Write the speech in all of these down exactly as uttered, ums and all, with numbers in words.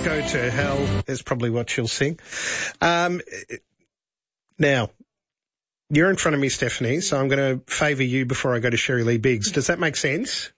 Go to Hell is probably what she'll sing. Um, now, you're in front of me, Stephanie, so I'm going to favour you before I go to Sherry Lee Biggs. Does that make sense?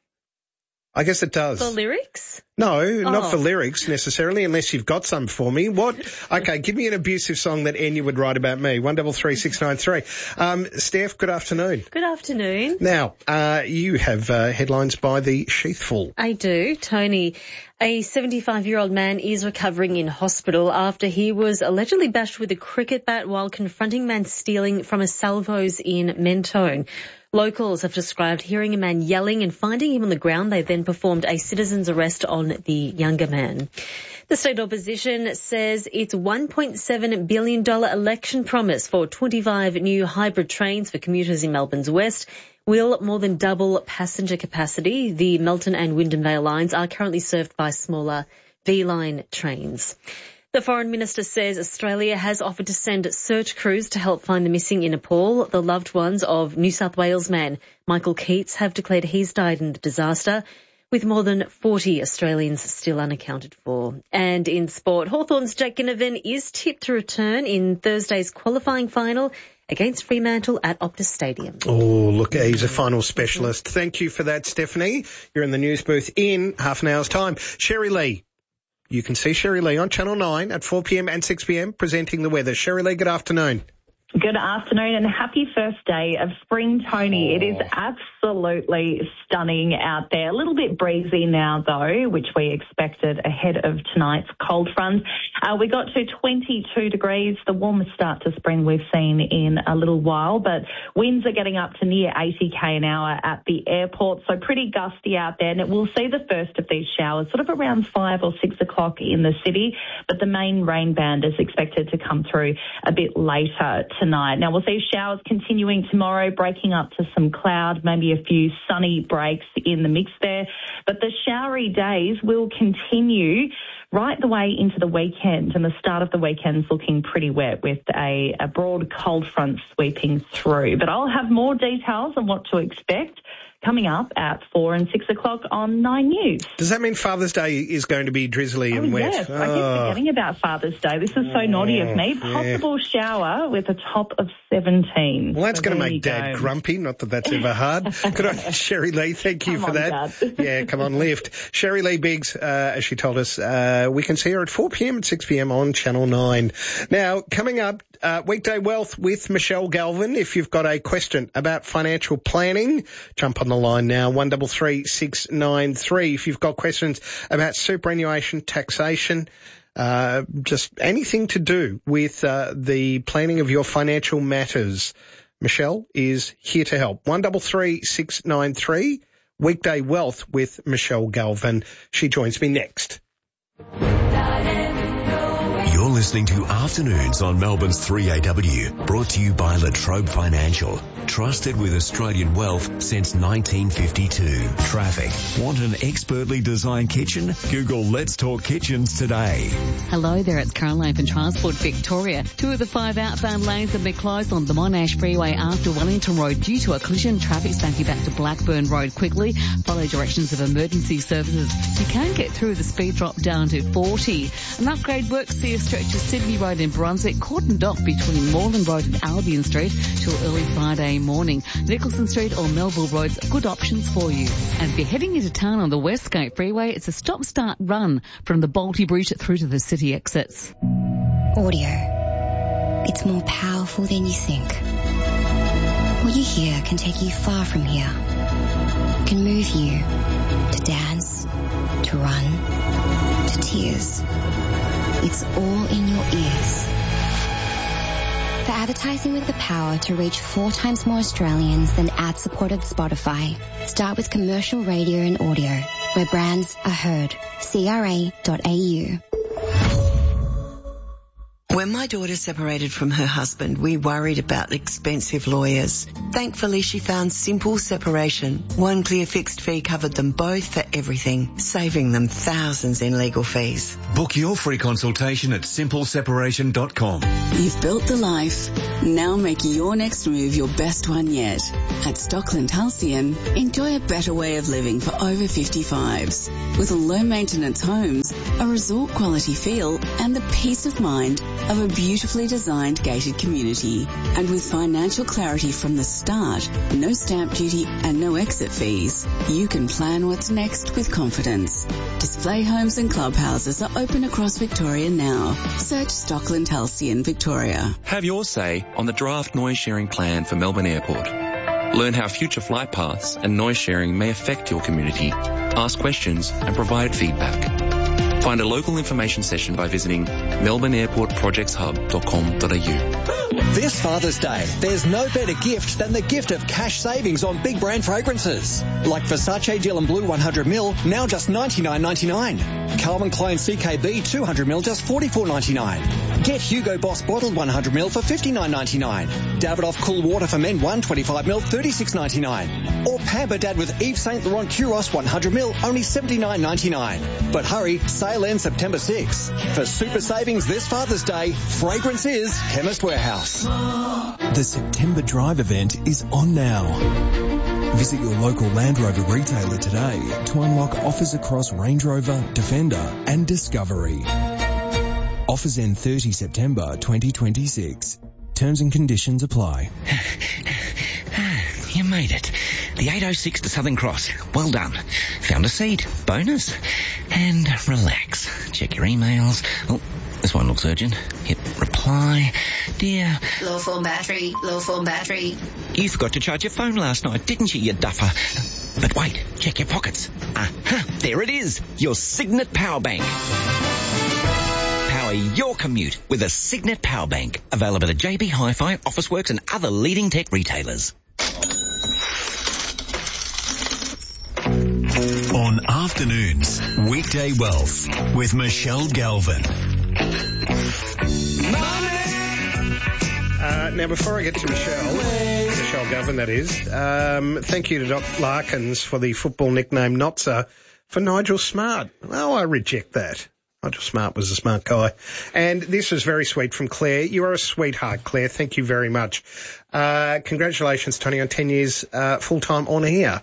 I guess it does. For lyrics? No, oh. not for lyrics necessarily, unless you've got some for me. What? Okay, give me an abusive song that Enya would write about me. One double three six nine three. Um, Steph, good afternoon. Good afternoon. Now, uh, you have uh, headlines by the Sheathful. I do, Tony. A seventy-five-year-old man is recovering in hospital after he was allegedly bashed with a cricket bat while confronting men stealing from a Salvos in Mentone. Locals have described hearing a man yelling and finding him on the ground. They then performed a citizen's arrest on the younger man. The state opposition says its one point seven billion dollars election promise for twenty-five new hybrid trains for commuters in Melbourne's West will more than double passenger capacity. The Melton and Wyndham Vale lines are currently served by smaller V-line trains. The Foreign Minister says Australia has offered to send search crews to help find the missing in Nepal. The loved ones of New South Wales man Michael Keats have declared he's died in the disaster, with more than forty Australians still unaccounted for. And in sport, Hawthorn's Jack Ginnivan is tipped to return in Thursday's qualifying final against Fremantle at Optus Stadium. Oh, look, he's a final specialist. Thank you for that, Stephanie. You're in the news booth in half an hour's time. Sherry Lee. You can see Sherry Lee on Channel nine at four p.m. and six p.m. presenting the weather. Sherry Lee, good afternoon. Good afternoon and happy first day of spring, Tony. Oh. It is absolutely stunning out there. A little bit breezy now, though, which we expected ahead of tonight's cold front. Uh, we got to twenty-two degrees, the warmest start to spring we've seen in a little while, but winds are getting up to near eighty k an hour at the airport, so pretty gusty out there. And we'll see the first of these showers sort of around five or six o'clock in the city, but the main rain band is expected to come through a bit later tonight. Now, we'll see showers continuing tomorrow, breaking up to some cloud, maybe a few sunny breaks in the mix there. But the showery days will continue right the way into the weekend, and the start of the weekend's looking pretty wet with a, a broad cold front sweeping through. But I'll have more details on what to expect coming up at four and six o'clock on Nine News. Does that mean Father's Day is going to be drizzly oh, and wet? Yes, oh. I keep forgetting about Father's Day. This is so oh, naughty of me. Possible yeah. shower with a top of seventeen. Well, that's so going to make Dad go. grumpy, not that that's ever hard. Good on Sherry Lee, thank you come for on, that. Dad. Yeah, come on, lift. Sherry Lee Biggs, uh, as she told us, uh, we can see her at four p.m. and six p.m. on Channel nine. Now, coming up, uh, Weekday Wealth with Michelle Galvin. If you've got a question about financial planning, jump on the line now, one double three six nine three. If you've got questions about superannuation, taxation, uh, just anything to do with uh, the planning of your financial matters, Michelle is here to help. one double three six nine three. Weekday Wealth with Michelle Galvin. She joins me next. You're listening to Afternoons on Melbourne's three A W, brought to you by Latrobe Financial. Trusted with Australian wealth since nineteen fifty-two. Traffic. Want an expertly designed kitchen? Google Let's Talk Kitchens today. Hello there, it's Caroline from Transport Victoria. Two of the five outbound lanes have been closed on the Monash Freeway after Wellington Road due to a collision. Traffic snapping back to Blackburn Road quickly. Follow directions of emergency services. You can get through the speed drop down to forty. An upgrade works see a stretch of Sydney Road in Brunswick cordoned off between Moreland Road and Albion Street till early Friday morning. Nicholson Street or Melville Roads, good options for you. And if you're heading into town on the Westgate Freeway, it's a stop-start run from the Balti Bridge through to the city exits. Audio. It's more powerful than you think. What you hear can take you far from here. It can move you to dance, to run, to tears. It's all in your ears. For advertising with the power to reach four times more Australians than ad-supported Spotify, start with commercial radio and audio, where brands are heard. C R A dot A U. When my daughter separated from her husband, we worried about expensive lawyers. Thankfully, she found Simple Separation. One clear fixed fee covered them both for everything, saving them thousands in legal fees. Book your free consultation at simple separation dot com. You've built the life. Now make your next move your best one yet. At Stockland Halcyon, enjoy a better way of living for over fifty-fives. With low-maintenance homes, a resort-quality feel, and the peace of mind of a beautifully designed gated community. And with financial clarity from the start, no stamp duty and no exit fees, you can plan what's next with confidence. Display homes and clubhouses are open across Victoria now. Search Stockland Halcyon Victoria. Have your say on the draft noise sharing plan for Melbourne Airport. Learn how future flight paths and noise sharing may affect your community. Ask questions and provide feedback. Find a local information session by visiting melbourne airport projects hub dot com dot a u. This Father's Day, there's no better gift than the gift of cash savings on big brand fragrances. Like Versace Dylan Blue one hundred milliliters, now just ninety-nine ninety-nine. Calvin Klein C K B two hundred milliliters, just forty-four ninety-nine. Get Hugo Boss Bottled one hundred milliliters for fifty-nine ninety-nine. Davidoff Cool Water for Men one twenty-five milliliters, thirty-six ninety-nine. Or Pamper Dad with Yves Saint Laurent Curos one hundred milliliters, only seventy-nine ninety-nine. But hurry, sale ends September sixth. For super savings this Father's Day, fragrance is Chemist Warehouse. The September Drive event is on now. Visit your local Land Rover retailer today to unlock offers across Range Rover, Defender and Discovery. Offers end thirtieth September twenty twenty-six. Terms and conditions apply. You made it. The eight oh six to Southern Cross. Well done. Found a seat. Bonus. And relax. Check your emails. Oh, this one looks urgent. Hit reply. Dear. Low phone battery. Low phone battery. You forgot to charge your phone last night, didn't you, you duffer? But wait. Check your pockets. Ah, there it is. Your Signet Power Bank. Power your commute with a Signet Power Bank. Available at J B Hi-Fi, Officeworks and other leading tech retailers. On Afternoons, Weekday Wealth with Michelle Galvin. Uh, now, before I get to Michelle, Michelle Galvin, that is, um, thank you to Doc Larkins for the football nickname Notza for Nigel Smart. Oh, I reject that. Nigel Smart was a smart guy. And this is very sweet from Claire. You are a sweetheart, Claire. Thank you very much. Uh, congratulations, Tony, on ten years uh, full-time on air.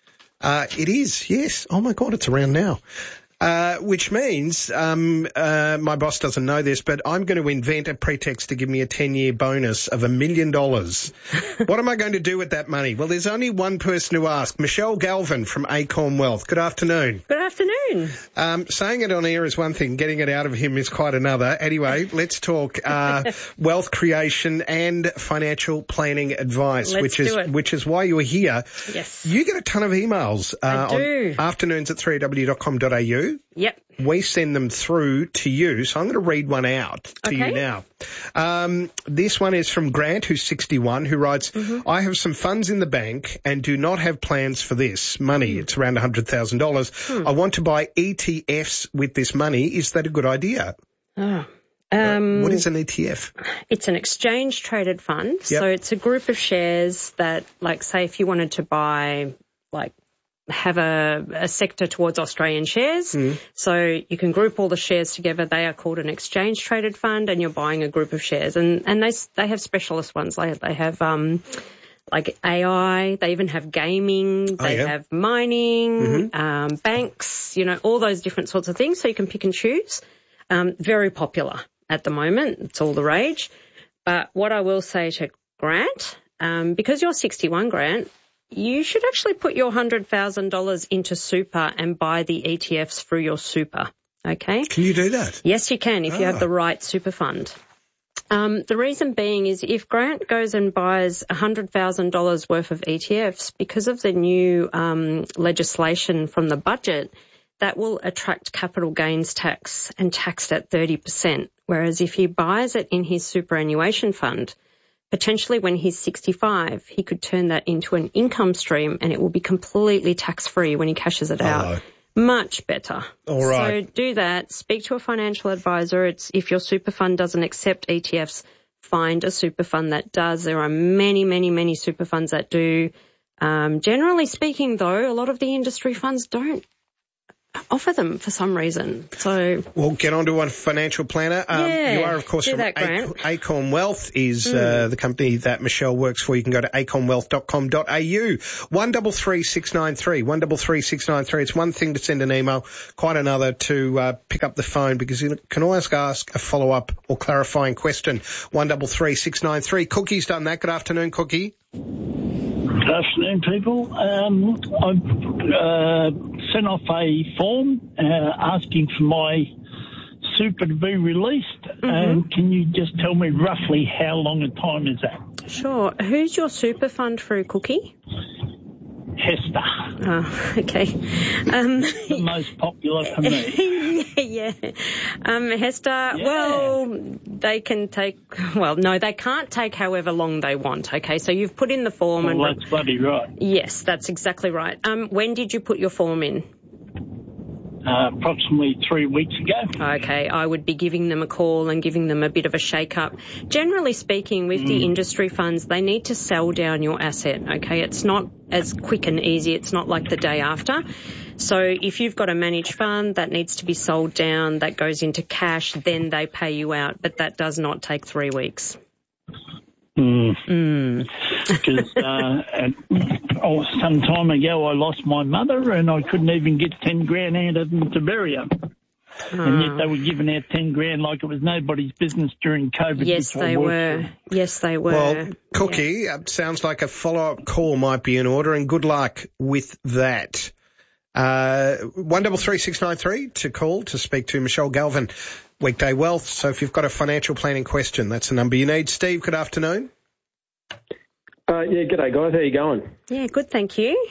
Uh, it is, yes. Oh, my God, it's around now. Uh, which means, um, uh, my boss doesn't know this, but I'm going to invent a pretext to give me a ten-year bonus of a million dollars. What am I going to do with that money? Well, there's only one person to ask. Michelle Galvin from Acorn Wealth. Good afternoon. Good afternoon. Um, saying it on air is one thing. Getting it out of him is quite another. Anyway, let's talk, uh, wealth creation and financial planning advice, Let's which is, do it. which is why you're here. Yes. You get a ton of emails, uh, I do. on afternoons at three a w dot com dot a u. Yep. We send them through to you, so I'm going to read one out to Okay. you now. Um, this one is from Grant, who's sixty-one, who writes, Mm-hmm. I have some funds in the bank and do not have plans for this money. Mm. It's around one hundred thousand dollars. Hmm. I want to buy E T Fs with this money. Is that a good idea? Oh. Um, What is an E T F? It's an exchange traded fund. Yep. So it's a group of shares that, like, say if you wanted to buy, like, have a, a sector towards Australian shares. Mm. So you can group all the shares together. They are called an exchange traded fund, and you're buying a group of shares. And, and they, they have specialist ones. Like they have, um, like A I, they even have gaming, Oh, they yeah. have mining, Mhm. um, banks, you know, all those different sorts of things. So you can pick and choose. Um, very popular at the moment. It's all the rage. But what I will say to Grant, um, because you're sixty-one, Grant, you should actually put your one hundred thousand dollars into super and buy the E T Fs through your super, okay? Can you do that? Yes, you can if you Ah. have the right super fund. Um, the reason being is if Grant goes and buys one hundred thousand dollars worth of E T Fs, because of the new um, legislation from the budget, that will attract capital gains tax and taxed at thirty percent, whereas if he buys it in his superannuation fund, potentially when he's sixty-five, he could turn that into an income stream and it will be completely tax-free when he cashes it out. Oh. Much better. All right. So do that. Speak to a financial advisor. It's if your super fund doesn't accept E T Fs, find a super fund that does. There are many, many, many super funds that do. Um, generally speaking, though, a lot of the industry funds don't offer them for some reason. So we'll get on to a financial planner. Um, yeah, you are, of course, do from that, Grant. Ac- Acorn Wealth is Mm. uh, the company that Michelle works for. You can go to acorn wealth dot com dot a u. One double three six nine three. One double three six nine three. It's one thing to send an email, quite another to uh, pick up the phone, because you can always ask a follow-up or clarifying question. One double three six nine three. Cookie's done that. Good afternoon, Cookie. Good afternoon, people. Um, I've uh, sent off a form uh, asking for my super to be released. Mm-hmm. Um, can you just tell me roughly how long a time is that? Sure. Who's your super fund through, Cookie? Hester. Oh, okay. Um, the most popular for me. yeah. Um, Hester, yeah. well, they can take, well, no, they can't take however long they want, okay? So you've put in the form. Well, and that's bloody right. Yes, that's exactly right. Um, when did you put your form in? Uh, approximately three weeks ago. Okay, I would be giving them a call and giving them a bit of a shake-up. Generally speaking, with mm. the industry funds, they need to sell down your asset, okay? It's not as quick and easy. It's not like the day after. So if you've got a managed fund that needs to be sold down, that goes into cash, then they pay you out, but that does not take three weeks. Mm. Mm. Because uh, at, oh, some time ago I lost my mother and I couldn't even get ten grand out of them to bury her. Oh. And yet they were giving out ten grand like it was nobody's business during COVID. Yes, they were. Through. Yes, they were. Well, Cookie, yeah. It sounds like a follow-up call might be in order, and good luck with that. Uh, one double three six nine three to call to speak to Michelle Galvin, Weekday Wealth. So if you've got a financial planning question, that's the number you need. Steve, good afternoon. Uh, yeah, g'day guys. How you going? Yeah, good, thank you.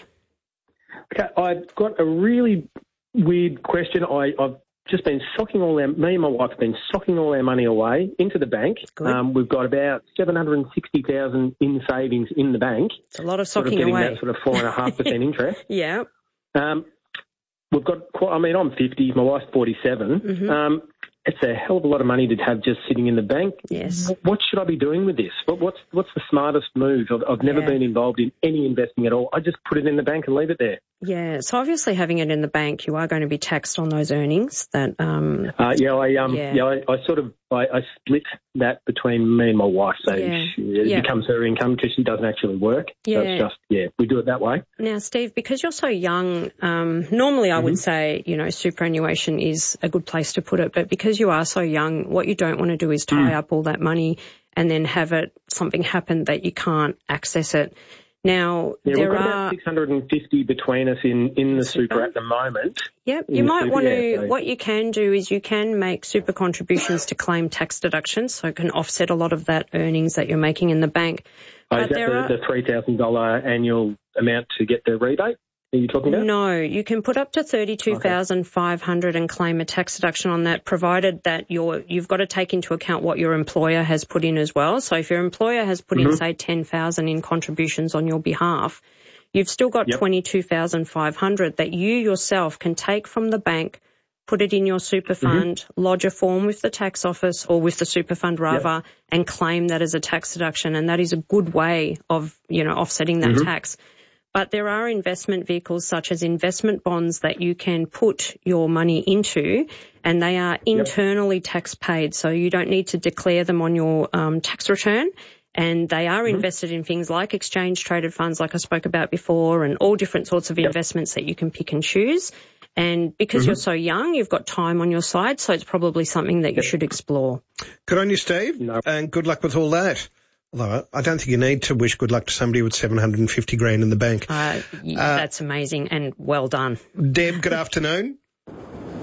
Okay, I've got a really weird question. I, I've just been socking all our, me and my wife have been socking all our money away into the bank. Um, we've got about seven hundred sixty thousand in savings in the bank. It's a lot of sort socking of getting away. That sort of four and a half percent interest. Yeah. Um, we've got quite, I mean, I'm fifty, my wife's forty-seven. Mm-hmm. Um, it's a hell of a lot of money to have just sitting in the bank. Yes. What should I be doing with this? What, what's what's the smartest move? I've, I've never yeah. been involved in any investing at all. I just put it in the bank and leave it there. Yeah. So obviously having it in the bank, you are going to be taxed on those earnings. That. Um, uh, yeah, I um, yeah, yeah I, I sort of I, I split that between me and my wife, so yeah. she, it yeah. becomes her income because she doesn't actually work. Yeah. So it's just yeah, we do it that way. Now, Steve, because you're so young, um, normally I mm-hmm. would say you know superannuation is a good place to put it, but because you are so young, what you don't want to do is tie mm. up all that money and then have it something happen that you can't access it. Now, yeah, there we've got are about six hundred fifty between us in, in the super, super at the moment. Yep, you might want to, yeah, so. what you can do is you can make super contributions to claim tax deductions, so it can offset a lot of that earnings that you're making in the bank. Oh, but is that there the, are, the three thousand dollars annual amount to get the rebate? Are you talking about? No, you can put up to thirty-two thousand five hundred dollars and claim a tax deduction on that, provided that you're, you've got to take into account what your employer has put in as well. So if your employer has put mm-hmm. in, say, ten thousand dollars in contributions on your behalf, you've still got yep. twenty-two thousand five hundred dollars that you yourself can take from the bank, put it in your super fund, mm-hmm. lodge a form with the tax office or with the super fund rather, yep. and claim that as a tax deduction. And that is a good way of, you know, offsetting that mm-hmm. tax. But there are investment vehicles such as investment bonds that you can put your money into, and they are internally yep. tax paid. So you don't need to declare them on your um, tax return. And they are mm-hmm. invested in things like exchange traded funds, like I spoke about before, and all different sorts of yep. investments that you can pick and choose. And because mm-hmm. you're so young, you've got time on your side, so it's probably something that you should explore. Good on you, Steve, no. and good luck with all that. Although I don't think you need to wish good luck to somebody with seven hundred fifty grand in the bank. Uh, yeah, uh, that's amazing and well done. Deb, good afternoon. Oh,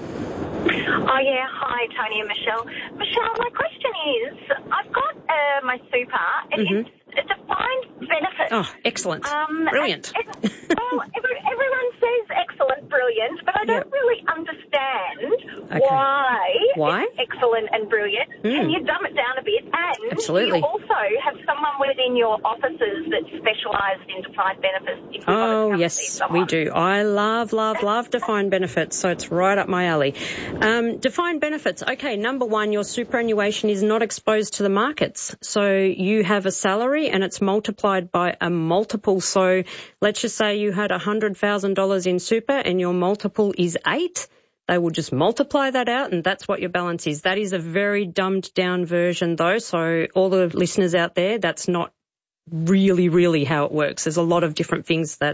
yeah. Hi, Tony and Michelle. Michelle, my question is, I've got uh, my super, and mm-hmm. it's a defined benefit. Oh, excellent. Um, brilliant. And, and, well, every, everyone says excellent, brilliant, but I don't yep. really understand okay. why, why it's excellent and brilliant. Mm. Can you dumb it down a bit? And Absolutely. you also also have someone within your offices that specialised in defined benefits. If you Oh, want to yes, we do. I love, love, love defined benefits, so it's right up my alley. Um, defined benefits. Okay, number one, your superannuation is not exposed to the markets. So you have a salary and it's multiplied by a multiple. So let's just say you had one hundred thousand dollars in super and your multiple is eight. They will just multiply that out and that's what your balance is. That is a very dumbed down version though. So all the listeners out there, that's not really, really how it works. There's a lot of different things that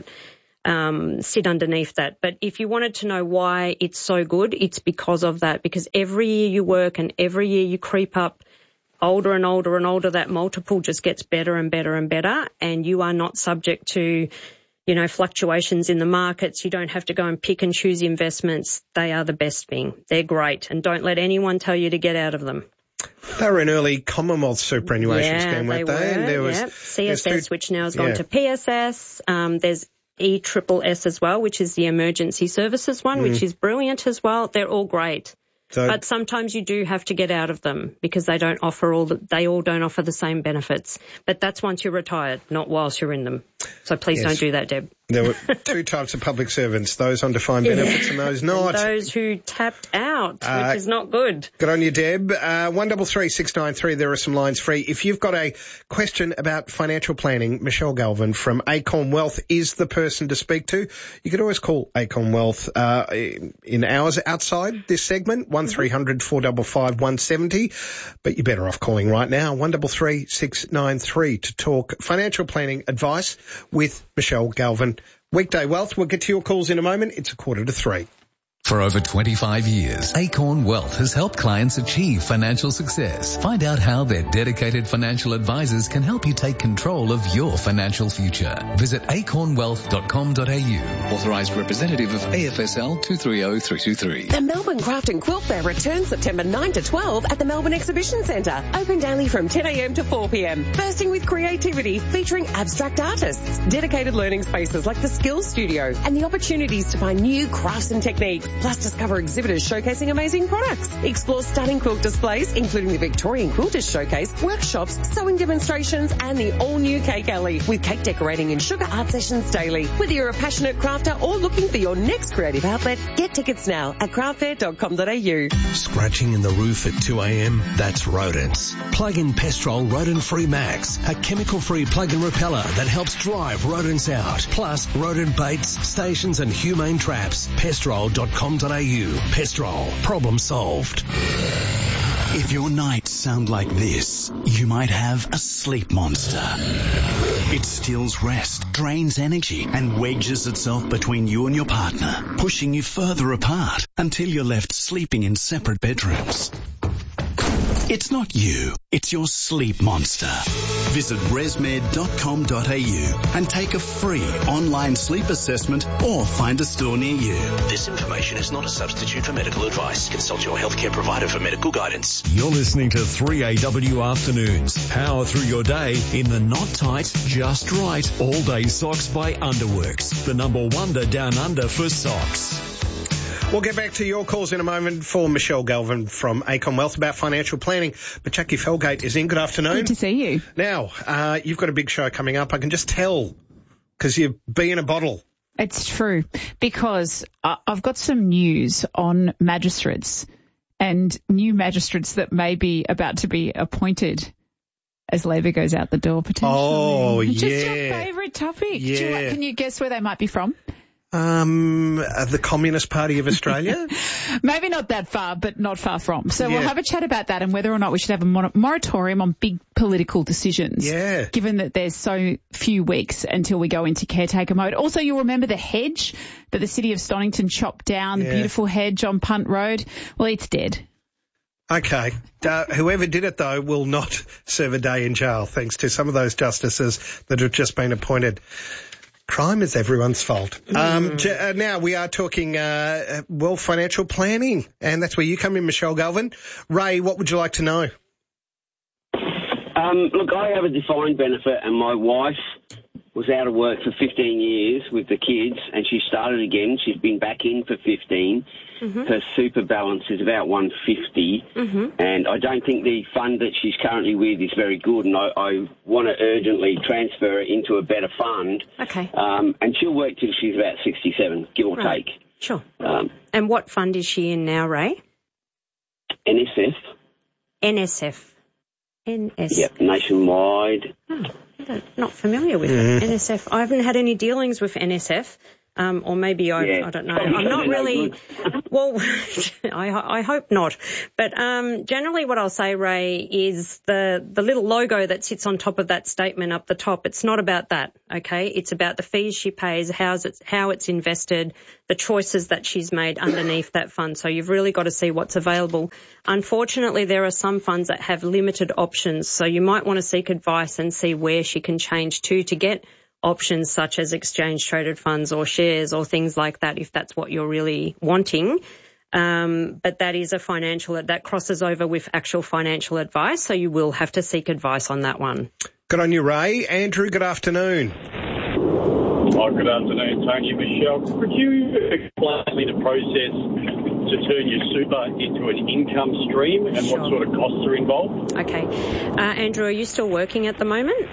um, sit underneath that. But if you wanted to know why it's so good, it's because of that. Because every year you work and every year you creep up older and older and older, that multiple just gets better and better and better. And you are not subject to, you know, fluctuations in the markets. You don't have to go and pick and choose investments. They are the best thing. They're great. And don't let anyone tell you to get out of them. They were an early Commonwealth superannuation yeah, scheme, weren't they? they? Were, And there was yeah. C S S, two, which now has gone yeah. to P S S. Um, there's E S S S as well, which is the emergency services one, mm. which is brilliant as well. They're all great. So, but sometimes you do have to get out of them because they don't offer all the, they all don't offer the same benefits. But that's once you're retired, not whilst you're in them. So please yes. don't do that, Deb. There were two types of public servants, those on defined benefits yeah. and those not. And those who tapped out, uh, which is not good. Good on you, Deb. Uh, one double three six nine three. There are some lines free. If you've got a question about financial planning, Michelle Galvin from Acorn Wealth is the person to speak to. You could always call Acorn Wealth uh, in hours outside this segment, one three hundred four five five one seven zero. But you're better off calling right now, one double three six nine three, to talk financial planning advice with Michelle Galvin. Weekday Wealth, we'll get to your calls in a moment. It's a quarter to three. For over twenty-five years, Acorn Wealth has helped clients achieve financial success. Find out how their dedicated financial advisors can help you take control of your financial future. Visit acorn wealth dot com dot a u. Authorised representative of A F S L two three zero three two three. The Melbourne Craft and Quilt Fair returns September ninth to twelfth at the Melbourne Exhibition Centre. Open daily from ten a m to four p m. Bursting with creativity, featuring abstract artists, dedicated learning spaces like the Skills Studio, and the opportunities to find new crafts and techniques. Plus discover exhibitors showcasing amazing products. Explore stunning quilt displays, including the Victorian Quilters Showcase, workshops, sewing demonstrations, and the all-new Cake Alley, with cake decorating and sugar art sessions daily. Whether you're a passionate crafter or looking for your next creative outlet, get tickets now at craft fair dot com dot a u. Scratching in the roof at two a m? That's rodents. Plug in Pestrol Rodent Free Max, a chemical-free plug-in repeller that helps drive rodents out. Plus, rodent baits, stations and humane traps. pestrol dot com dot a u. Pestrol. Problem solved. If your nights sound like this, you might have a sleep monster. It steals rest, drains energy, and wedges itself between you and your partner, pushing you further apart until you're left sleeping in separate bedrooms. It's not you, it's your sleep monster. Visit resmed dot com dot a u and take a free online sleep assessment or find a store near you. This information is not a substitute for medical advice. Consult your healthcare provider for medical guidance. You're listening to three A W Afternoons. Power through your day in the not tight, just right, all day socks by Underworks. The number wonder down under for socks. We'll get back to your calls in a moment for Michelle Galvin from Acorn Wealth about financial planning. But Jackie Felgate is in. Good afternoon. Good to see you. Now, uh, you've got a big show coming up. I can just tell because you've been in a bottle. It's true because I've got some news on magistrates and new magistrates that may be about to be appointed as Labor goes out the door potentially. Oh, Just yeah. Just your favourite topic. Yeah. Do you want, can you guess where they might be from? Um, uh, the Communist Party of Australia? Maybe not that far, but not far from. So Yeah. we'll have a chat about that and whether or not we should have a mor- moratorium on big political decisions. Yeah. Given that there's so few weeks until we go into caretaker mode. Also, you'll remember the hedge that the city of Stonington chopped down, Yeah. the beautiful hedge on Punt Road. Well, it's dead. Okay. Uh, whoever did it, though, will not serve a day in jail, thanks to some of those justices that have just been appointed. Crime is everyone's fault. Mm. Um, j- uh, now we are talking, uh, well, financial planning, and that's where you come in, Michelle Galvin. Ray, what would you like to know? Um, look, I have a defined benefit, and my wife was out of work for fifteen years with the kids, and she started again. She's been back in for fifteen. Mm-hmm. Her super balance is about one hundred fifty, mm-hmm. and I don't think the fund that she's currently with is very good, and I, I want to urgently transfer her into a better fund. Okay. Um, and she'll work till she's about sixty-seven, give or right. take. Sure. Um, and what fund is she in now, Ray? N S F. N S F. N S F. Yep, nationwide. Oh, I'm not familiar with mm-hmm. it. N S F. I haven't had any dealings with N S F. Um, or maybe I, yeah. I don't know. I'm not really, well, I, I hope not. But um, generally what I'll say, Ray, is the, the little logo that sits on top of that statement up the top, it's not about that, okay? It's about the fees she pays, how's it, how it's invested, the choices that she's made underneath that fund. So you've really got to see what's available. Unfortunately, there are some funds that have limited options, so you might want to seek advice and see where she can change to to get options such as exchange-traded funds or shares or things like that, if that's what you're really wanting. Um, but that is a financial, that crosses over with actual financial advice, so you will have to seek advice on that one. Good on you, Ray. Andrew, good afternoon. Oh, good afternoon, Tony and Michelle. Could you explain to me the process to turn your super into an income stream and sure. what sort of costs are involved? Okay. Uh, Andrew, are you still working at the moment?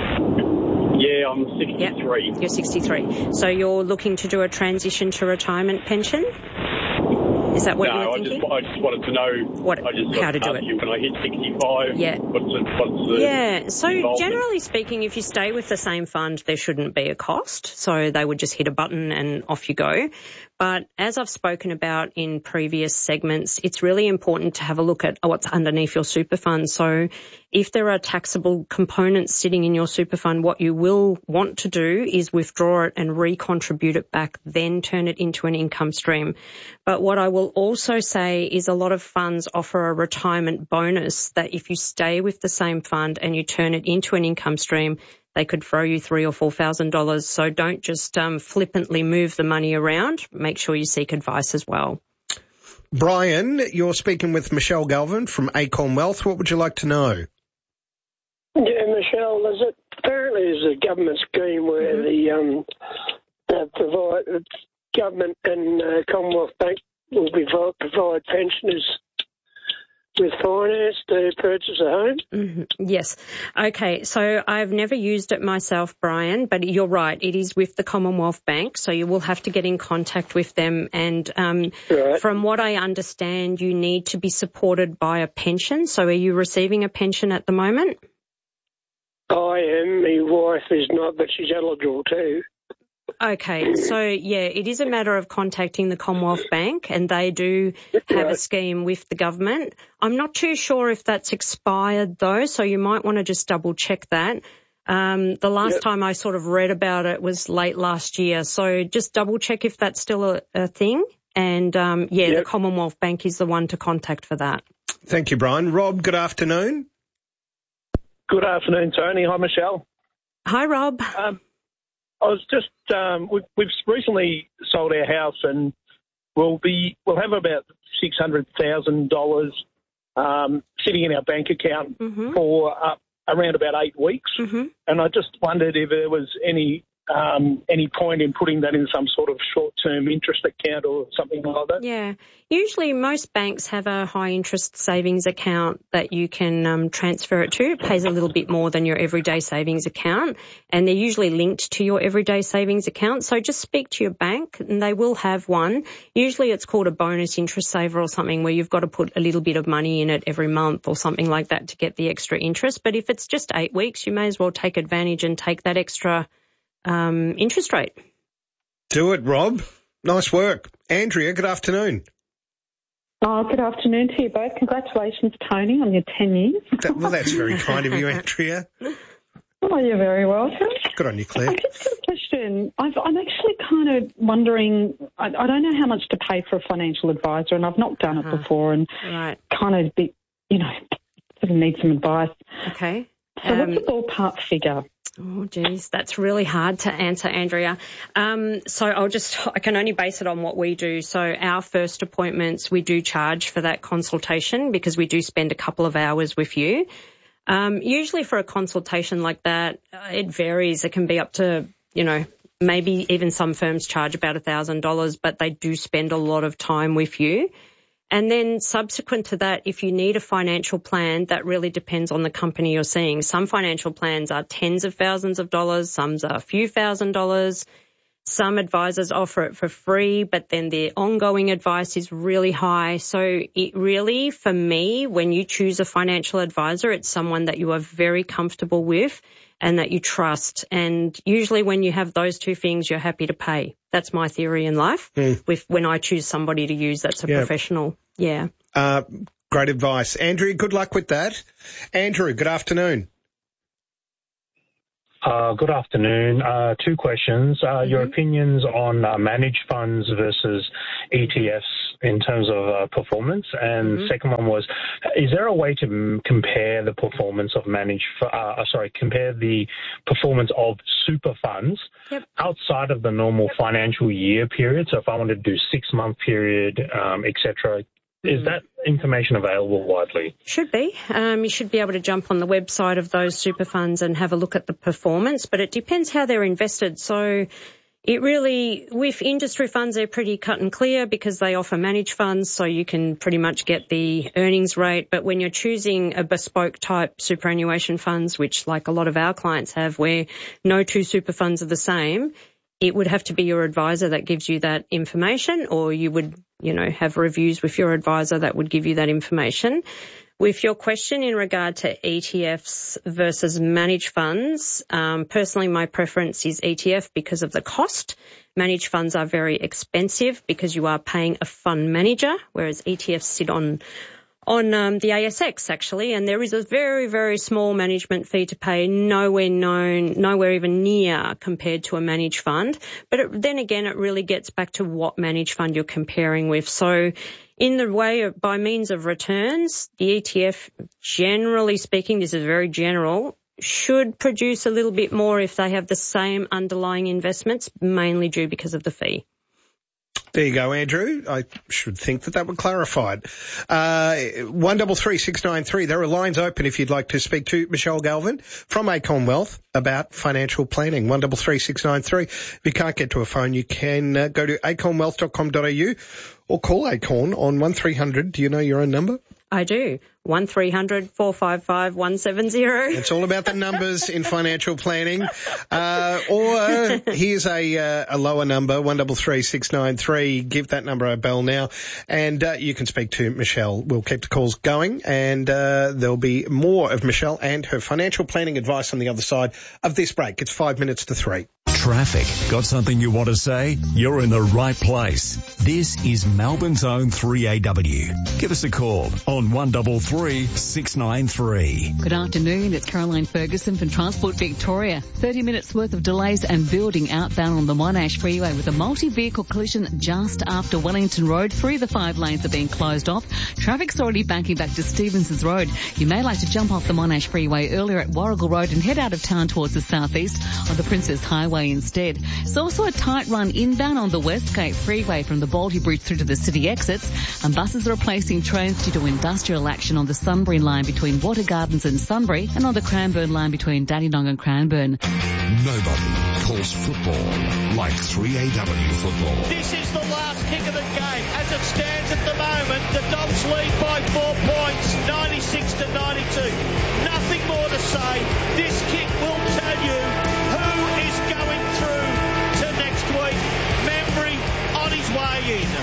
Yeah, I'm sixty-three. Yep, you're sixty-three. So you're looking to do a transition to retirement pension? Is that what no, you were I thinking? just, I just wanted to know what, I just how to do it. You, when I hit sixty-five, yeah. what's the, what's the Yeah, so involvement? Generally speaking, if you stay with the same fund, there shouldn't be a cost. So they would just hit a button and off you go. But as I've spoken about in previous segments, it's really important to have a look at what's underneath your super fund. So if there are taxable components sitting in your super fund, what you will want to do is withdraw it and recontribute it back, then turn it into an income stream. But what I will also say is a lot of funds offer a retirement bonus that if you stay with the same fund and you turn it into an income stream, they could throw you three or four thousand dollars. So don't just um, flippantly move the money around. Make sure you seek advice as well. Brian, you're speaking with Michelle Galvin from Acorn Wealth. What would you like to know? Yeah, Michelle, there's a, apparently there's a government scheme where mm-hmm. the um, uh, provide government and uh, Commonwealth Bank will provide, provide pensioners with finance to purchase a home? Mm-hmm. Yes. Okay, so I've never used it myself, Brian, but you're right. It is with the Commonwealth Bank, so you will have to get in contact with them. And um, right. from what I understand, you need to be supported by a pension. So are you receiving a pension at the moment? I am. My wife is not, but she's eligible too. Okay, so yeah, it is a matter of contacting the Commonwealth Bank, and they do have a scheme with the government. I'm not too sure if that's expired though, so you might want to just double check that. Um, the last yep. time I sort of read about it was late last year, so just double check if that's still a, a thing. And um, yeah, yep. the Commonwealth Bank is the one to contact for that. Thank you, Brian. Rob, good afternoon. Good afternoon, Tony. Hi, Michelle. Hi, Rob. Um, I was just, um, we've, we've recently sold our house and we'll be, we'll have about six hundred thousand dollars um, sitting in our bank account mm-hmm. for uh, around about eight weeks. Mm-hmm. And I just wondered if there was any um, any point in putting that in some sort of short-term interest account or something like that. Yeah. Usually most banks have a high-interest savings account that you can um, transfer it to. It pays a little bit more than your everyday savings account, and they're usually linked to your everyday savings account. So just speak to your bank, and they will have one. Usually it's called a bonus interest saver or something where you've got to put a little bit of money in it every month or something like that to get the extra interest. But if it's just eight weeks, you may as well take advantage and take that extra um, interest rate. Do it, Rob. Nice work. Andrea, good afternoon. Oh, good afternoon to you both. Congratulations, Tony, on your ten years. That, well, that's very kind of you, Andrea. Oh, you're very welcome. Good on you, Claire. I've just got a question. I've, I'm actually kind of wondering, I, I don't know how much to pay for a financial advisor, and I've not done it uh-huh. before, and right. kind of, be, you know, sort of need some advice. Okay. So um, what's the ballpark figure? Oh, geez, that's really hard to answer, Andrea. Um, so I'll just, I can only base it on what we do. So our first appointments, we do charge for that consultation because we do spend a couple of hours with you. Um, usually for a consultation like that, uh, it varies. It can be up to, you know, maybe even some firms charge about one thousand dollars, but they do spend a lot of time with you. And then subsequent to that, if you need a financial plan, that really depends on the company you're seeing. Some financial plans are tens of thousands of dollars, some are a few thousand dollars. Some advisors offer it for free, but then their ongoing advice is really high. So it really, for me, when you choose a financial advisor, it's someone that you are very comfortable with and that you trust. And usually when you have those two things, you're happy to pay. That's my theory in life. Mm. With when I choose somebody to use that's a yeah. professional. Yeah. Uh, great advice. Andrew, good luck with that. Andrew, good afternoon. Uh, good afternoon. Uh, two questions. Uh, mm-hmm. Your opinions on uh, managed funds versus E T Fs in terms of uh, performance. And mm-hmm. second one was, is there a way to m- compare the performance of managed, uh, sorry, compare the performance of super funds yep. outside of the normal yep. financial year period? So if I wanted to do six-month period, um, et cetera, is that information available widely? Should be. Um, you should be able to jump on the website of those super funds and have a look at the performance, but it depends how they're invested. So it really, with industry funds, they're pretty cut and clear because they offer managed funds, so you can pretty much get the earnings rate. But when you're choosing a bespoke type superannuation funds, which like a lot of our clients have, where no two super funds are the same, it would have to be your advisor that gives you that information, or you would, you know, have reviews with your advisor that would give you that information. With your question in regard to E T Fs versus managed funds, um, personally my preference is E T F because of the cost. Managed funds are very expensive because you are paying a fund manager, whereas E T Fs sit on on um, the A S X actually, and there is a very, very small management fee to pay, nowhere known, nowhere even near compared to a managed fund. But it, then again, it really gets back to what managed fund you're comparing with. So in the way of, by means of returns, the E T F, generally speaking, this is very general, should produce a little bit more if they have the same underlying investments, mainly due because of the fee. There you go, Andrew. I should think that that would clarify it. Uh, one double three six nine three. There are lines open if you'd like to speak to Michelle Galvin from Acorn Wealth about financial planning. One double three six nine three. If you can't get to a phone, you can uh, go to acorn wealth dot com dot a u or call Acorn on one three hundred. Do you know your own number? I do. one three hundred four five five one seven zero. It's all about the numbers in financial planning. Uh, or here's a, uh, a lower number, one double three six nine three. Give that number a bell now, and uh, you can speak to Michelle. We'll keep the calls going, and uh, there'll be more of Michelle and her financial planning advice on the other side of this break. It's five minutes to three. Traffic. Got something you want to say? You're in the right place. This is Melbourne's own three A W. Give us a call on one double three six nine three. Good afternoon. It's Caroline Ferguson from Transport Victoria. thirty minutes worth of delays and building outbound on the Monash Freeway with a multi-vehicle collision just after Wellington Road. Three of the five lanes are being closed off. Traffic's already backing back to Stevensons Road. You may like to jump off the Monash Freeway earlier at Warrigal Road and head out of town towards the southeast on the Princess Highway instead. It's also a tight run inbound on the Westgate Freeway from the Baldy Bridge through to the city exits, and buses are replacing trains due to industrial action on the Sunbury line between Water Gardens and Sunbury, and on the Cranbourne line between Dandenong and Cranbourne. Nobody calls football like three A W football. This is the last kick of the game. As it stands at the moment, the Dogs lead by four points, ninety-six to ninety-two. Nothing more to say. This kick will tell you who is going through to next week. Membry on his way in.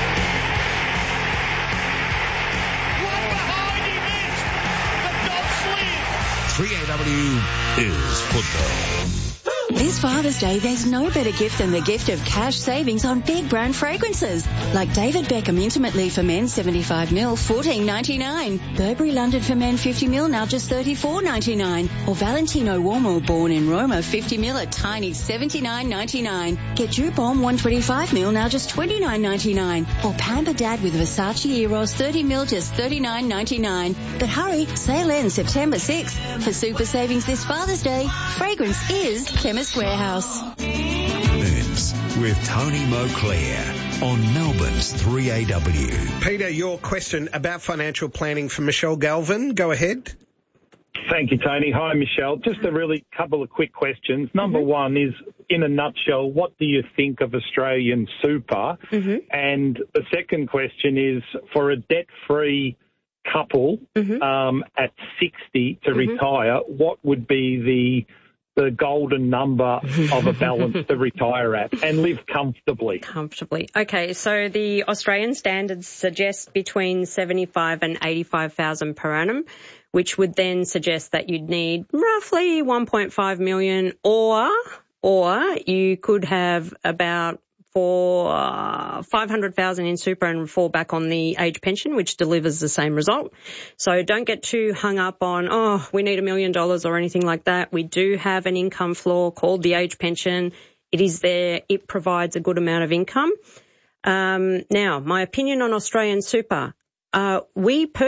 One behind him is the Dogs lead. three A W is football. This Father's Day, there's no better gift than the gift of cash savings on big brand fragrances. Like David Beckham Intimate Leave for Men seventy-five mil, fourteen ninety-nine. Burberry London for Men fifty mil, now just thirty-four ninety-nine. Or Valentino Uomo Born in Roma fifty mil, a tiny seventy-nine ninety-nine. Get Jew Bomb one twenty-five mil, now just twenty-nine ninety-nine. Or Pamper Dad with Versace Eros thirty mil, just thirty-nine ninety-nine. But hurry, sale ends September sixth. For super savings this Father's Day, fragrance is Chemist Warehouse. Moves with Tony Moclair on Melbourne's three A W. Peter, your question about financial planning from Michelle Galvin. Go ahead. Thank you, Tony. Hi, Michelle. Just a really couple of quick questions. Number mm-hmm. one is, in a nutshell, what do you think of Australian super? Mm-hmm. And the second question is, for a debt-free couple mm-hmm. um, at sixty to mm-hmm. retire, what would be the the golden number of a balance to retire at and live comfortably? Comfortably. Okay, so the Australian standards suggest between seventy-five and eighty-five thousand per annum, which would then suggest that you'd need roughly one point five million, or or you could have about for uh, five hundred thousand in super and fall back on the age pension, which delivers the same result. So don't get too hung up on, oh, we need a million dollars or anything like that. We do have an income floor called the age pension. It is there. It provides a good amount of income. Um, now, my opinion on Australian super. Uh, we personally